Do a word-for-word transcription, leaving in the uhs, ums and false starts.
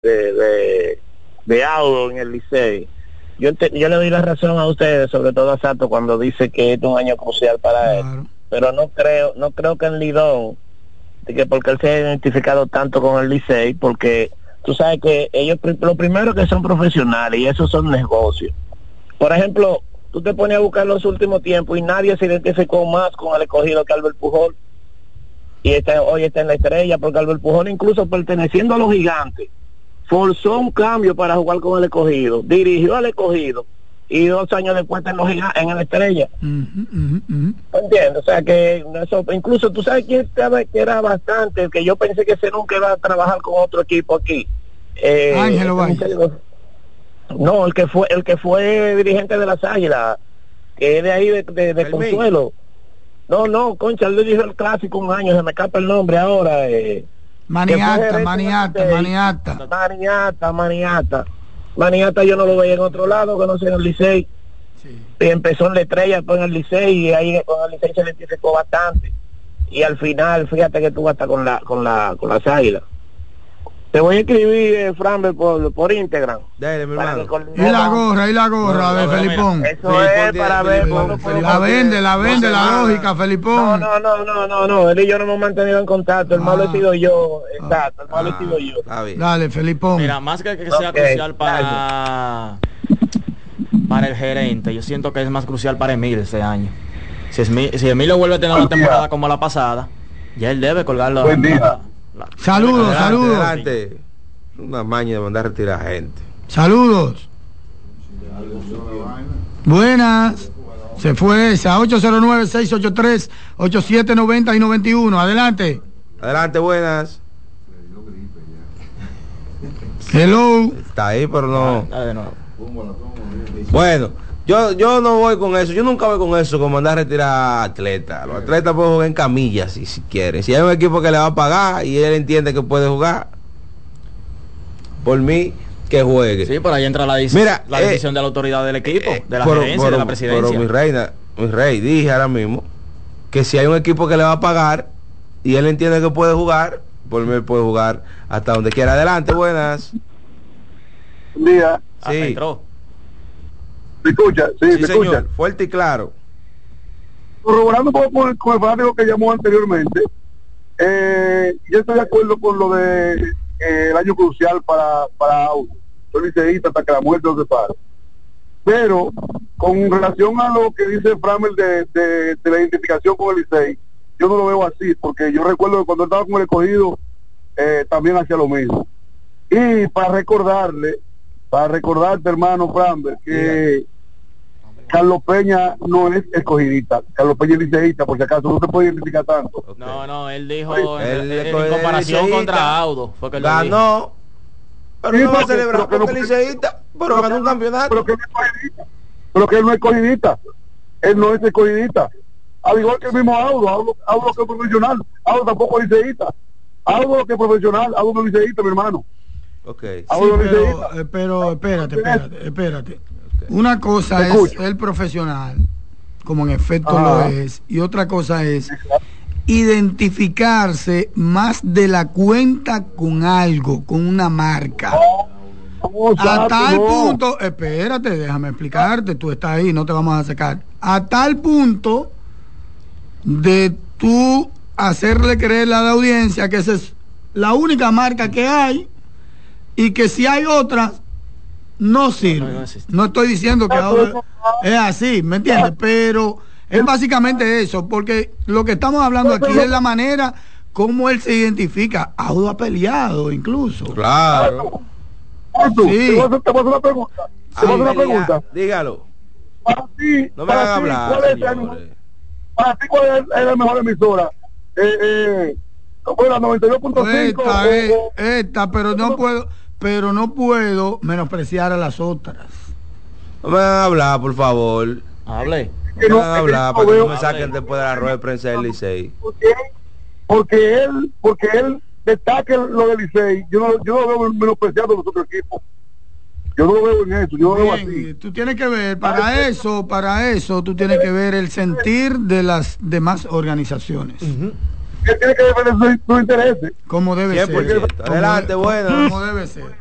de, de, de Audo en el Licey. Yo, ent- yo le doy la razón a ustedes, sobre todo a Sato, cuando dice que es un año crucial para él. Claro. Pero no creo, no creo que en Lidón, de que porque él se ha identificado tanto con el Licey, porque tú sabes que ellos, pri- lo primero que son profesionales y esos son negocios. Por ejemplo, tú te pones a buscar los últimos tiempos y nadie se identificó más con el Escogido que Albert Pujol. Y está, hoy está en la Estrella, porque Albert Pujol, incluso perteneciendo a los Gigantes, forzó un cambio para jugar con el Escogido, dirigió al Escogido y dos años después está en, los Gigantes, en la Estrella. Uh-huh, uh-huh, uh-huh. ¿Entiendes? O sea que eso, incluso tú sabes quién estaba, que era bastante, que yo pensé que ese nunca iba a trabajar con otro equipo aquí. Eh, Ángelo Valle. No, el que fue el que fue dirigente de las Águilas, que es de ahí de, de, de Consuelo. No, no, concha, él le dijo el clásico un año, se me escapa el nombre ahora. Eh, Maniata, maniata, maniata. Maniata, maniata. Maniata yo no lo veía en otro lado, que no sea en el Licey. Sí. Y empezó en la Estrella, después en el Licey, y ahí con el Licey se identificó bastante. Y al final, fíjate que tú hasta con la con la con las Águilas. Te voy a escribir, eh, Framber, por, por Instagram. Dale, mi hermano. Y la gorra, y la gorra de Felipón. Eso Felipón es tiene- para ver Felipón- cuándo puedo La vende, la vende, No la se lógica, No, Felipón. no, no, no, no, no, él y yo no hemos mantenido en contacto, el Ah. malo he sido yo, exacto, el malo he Ah, sido yo. está bien. Dale, Felipón. Mira, más que que sea Ok, crucial para para el gerente, yo siento que es más crucial para Emil este año. Si, Esmi- si Emilio vuelve a tener una temporada como la pasada, ya él debe colgarlo. Buen día. la- la- Saludos, adelante, saludos. Adelante. Una maña de mandar a retirar a gente. Saludos. Buenas. Se fue esa. ocho cero nueve, seis ocho tres, ocho siete nueve cero y noventa y uno. Adelante. Adelante, buenas. Hello. Está ahí, pero no. Ah, de nuevo. Bueno, yo yo no voy con eso. Yo nunca voy con eso, con mandar a retirar a atletas. Los atletas pueden jugar en camillas si, si quieren. Si hay un equipo que le va a pagar y él entiende que puede jugar, por mí, que juegue. Sí, por ahí entra la, dec- Mira, la eh, decisión de la autoridad del equipo, Eh, de la pero- gerencia, pero- de la presidencia. Pero mi reina, mi rey, dije ahora mismo que si hay un equipo que le va a pagar y él entiende que puede jugar, por mí él puede jugar hasta donde quiera. Adelante, buenas. Un día, Ah, Sí, entró. ¿me escucha? Sí, sí ¿me señor, escucha? fuerte y claro. Corroborando con, con- con el fanático que llamó anteriormente, eh, yo estoy de acuerdo con lo de eh, el año crucial para, para Audo. Soy liceísta hasta que la muerte nos separe. Pero, con relación a lo que dice Framel de, de, de la identificación con el Licey, yo no lo veo así, porque yo recuerdo que cuando él estaba con el Escogido, eh, también hacía lo mismo. Y para recordarle, para recordarte, hermano Framber, que Carlos Peña no es escogidista, Carlos Peña es liceísta, por si acaso, no se puede identificar tanto. Ok. No, no, él dijo Oye, en, él en- le en coge comparación liceísta, contra Audo, fue que él lo dijo. Ganó, pero Sí, no va a porque- celebrar pero que porque no- es liceísta, pero ganó un campeonato. Pero que él no es escogidista, pero que él no es escogidista, él no es escogidista. Al igual que el mismo Audo, Audo, Audo que es profesional, Audo tampoco es liceísta. Audo que es profesional, Audo no es liceísta, mi hermano. Ok. Sí, Audo no es pero, liceísta. eh, pero espérate, espérate, espérate. Una cosa Te es escucho. el profesional, como en efecto Ajá. lo es, y otra cosa es identificarse más de la cuenta con algo, con una marca. No, A Sato, tal no. punto, espérate, déjame explicarte, tú estás ahí, no te vamos a sacar. A tal punto de tú hacerle creer a la audiencia que esa es la única marca que hay y que si hay otras no sirve. no No, existe. estoy diciendo que ahora es así, ¿me entiendes? Pero es básicamente eso, porque lo que estamos hablando aquí es la manera como él se identifica. Audo ha peleado incluso. Claro. Sato, Sí. te voy a hacer, te voy a hacer una pregunta. Te voy a hacer una Ay, pregunta. dígalo. Para ti, No me para hagan ti, hablar, ¿cuál es el- señores. para ti, ¿cuál es, es la mejor emisora? Eh, eh, ¿cómo era? noventa y dos punto cinco. Esta es, esta, pero no puedo, pero no puedo menospreciar a las otras. No me hagan hablar, por favor. Hable. No me hagan hablar para que no me veo- saquen después de la rueda de prensa del Licey. Porque, porque él, porque él destaca lo del Licey. Yo no, yo no lo veo menospreciando a los otros equipos. Yo no lo veo en eso, yo no lo veo Bien, así. tú tienes que ver, para eso, para eso, tú tienes que ver el sentir de las demás organizaciones. Él tiene que defender sus, sus intereses. Como debe cien por ser. ciento. Adelante, Como de- bueno. Como debe ser.